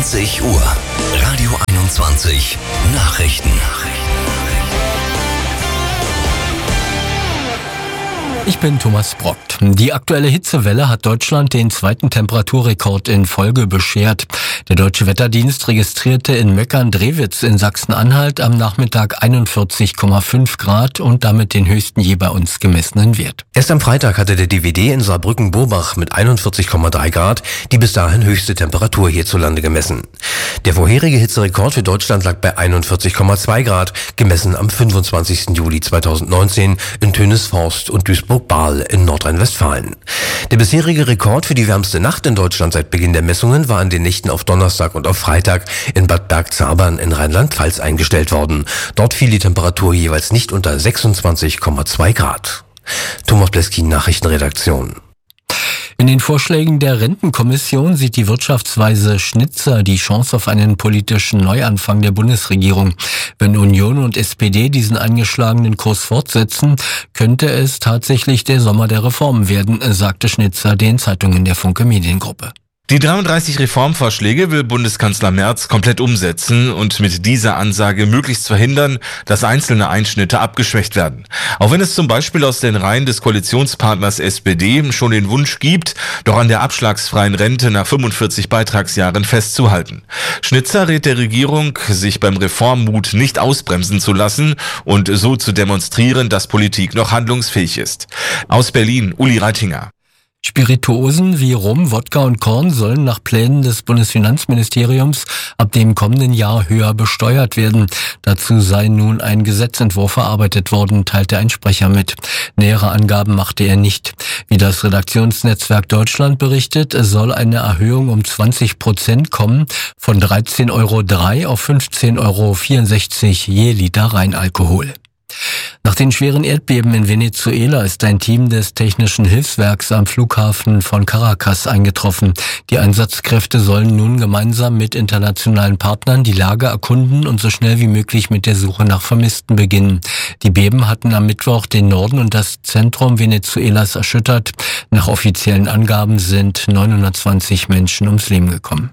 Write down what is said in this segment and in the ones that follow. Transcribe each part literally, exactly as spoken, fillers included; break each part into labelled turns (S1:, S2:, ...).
S1: zwanzig Uhr. Radio einundzwanzig Nachrichten.
S2: Ich bin Thomas Brockt. Die aktuelle Hitzewelle hat Deutschland den zweiten Temperaturrekord in Folge beschert. Der Deutsche Wetterdienst registrierte in Möckern-Drewitz in Sachsen-Anhalt am Nachmittag einundvierzig Komma fünf Grad und damit den höchsten je bei uns gemessenen Wert.
S3: Erst am Freitag hatte der D W D in Saarbrücken-Burbach mit einundvierzig Komma drei Grad die bis dahin höchste Temperatur hierzulande gemessen. Der vorherige Hitzerekord für Deutschland lag bei einundvierzig Komma zwei Grad, gemessen am fünfundzwanzigsten Juli zweitausendneunzehn in Tönisforst und Duisburg-Bahl in Nordrhein-Westfalen. Der bisherige Rekord für die wärmste Nacht in Deutschland seit Beginn der Messungen war in den Nächten auf Donnerstag und auf Freitag in Bad Bergzabern in Rheinland-Pfalz eingestellt worden. Dort fiel die Temperatur jeweils nicht unter sechsundzwanzig Komma zwei Grad. Thomas Bleskin, Nachrichtenredaktion.
S2: In den Vorschlägen der Rentenkommission sieht die Wirtschaftsweise Schnitzer die Chance auf einen politischen Neuanfang der Bundesregierung. Wenn Union und S P D diesen eingeschlagenen Kurs fortsetzen, könnte es tatsächlich der Sommer der Reformen werden, sagte Schnitzer den Zeitungen der Funke Mediengruppe.
S4: Die dreiunddreißig Reformvorschläge will Bundeskanzler Merz komplett umsetzen und mit dieser Ansage möglichst verhindern, dass einzelne Einschnitte abgeschwächt werden. Auch wenn es zum Beispiel aus den Reihen des Koalitionspartners S P D schon den Wunsch gibt, doch an der abschlagsfreien Rente nach fünfundvierzig Beitragsjahren festzuhalten. Schnitzer rät der Regierung, sich beim Reformmut nicht ausbremsen zu lassen und so zu demonstrieren, dass Politik noch handlungsfähig ist. Aus Berlin, Uli Reitinger.
S2: Spirituosen wie Rum, Wodka und Korn sollen nach Plänen des Bundesfinanzministeriums ab dem kommenden Jahr höher besteuert werden. Dazu sei nun ein Gesetzentwurf erarbeitet worden, teilte ein Sprecher mit. Nähere Angaben machte er nicht. Wie das Redaktionsnetzwerk Deutschland berichtet, soll eine Erhöhung um zwanzig Prozent kommen, von dreizehn Komma drei Euro auf fünfzehn Komma vierundsechzig Euro je Liter Reinalkohol. Nach den schweren Erdbeben in Venezuela ist ein Team des Technischen Hilfswerks am Flughafen von Caracas eingetroffen. Die Einsatzkräfte sollen nun gemeinsam mit internationalen Partnern die Lage erkunden und so schnell wie möglich mit der Suche nach Vermissten beginnen. Die Beben hatten am Mittwoch den Norden und das Zentrum Venezuelas erschüttert. Nach offiziellen Angaben sind neunhundertzwanzig Menschen ums Leben gekommen.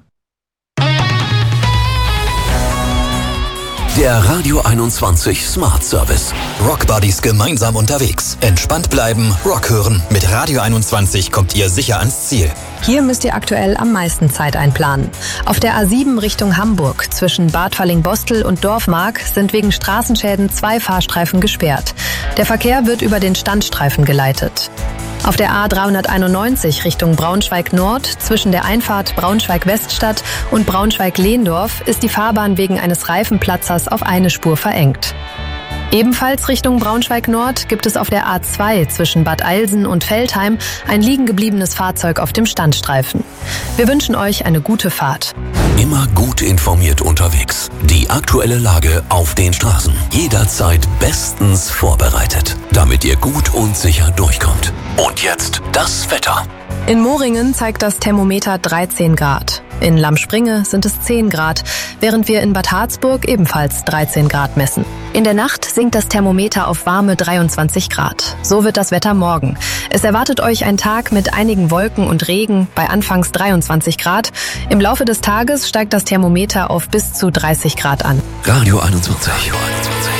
S1: Der Radio einundzwanzig Smart Service. Rock Buddies gemeinsam unterwegs. Entspannt bleiben, Rock hören. Mit Radio einundzwanzig kommt ihr sicher ans Ziel.
S5: Hier müsst ihr aktuell am meisten Zeit einplanen. Auf der A sieben Richtung Hamburg zwischen Bad Falling-Bostel und Dorfmark sind wegen Straßenschäden zwei Fahrstreifen gesperrt. Der Verkehr wird über den Standstreifen geleitet. Auf der A dreihunderteinundneunzig Richtung Braunschweig-Nord zwischen der Einfahrt Braunschweig-Weststadt und Braunschweig-Lehndorf ist die Fahrbahn wegen eines Reifenplatzers auf eine Spur verengt. Ebenfalls Richtung Braunschweig-Nord gibt es auf der A zwei zwischen Bad Eilsen und Veltheim ein liegen gebliebenes Fahrzeug auf dem Standstreifen. Wir wünschen euch eine gute Fahrt.
S1: Immer gut informiert unterwegs. Die aktuelle Lage auf den Straßen. Jederzeit bestens vorbereitet, damit ihr gut und sicher durchkommt. Und jetzt das Wetter.
S5: In Moringen zeigt das Thermometer dreizehn Grad. In Lamspringe sind es zehn Grad, während wir in Bad Harzburg ebenfalls dreizehn Grad messen. In der Nacht sinkt das Thermometer auf warme dreiundzwanzig Grad. So wird das Wetter morgen. Es erwartet euch ein Tag mit einigen Wolken und Regen bei anfangs dreiundzwanzig Grad. Im Laufe des Tages steigt das Thermometer auf bis zu dreißig Grad an.
S1: Radio einundzwanzig. Radio einundzwanzig.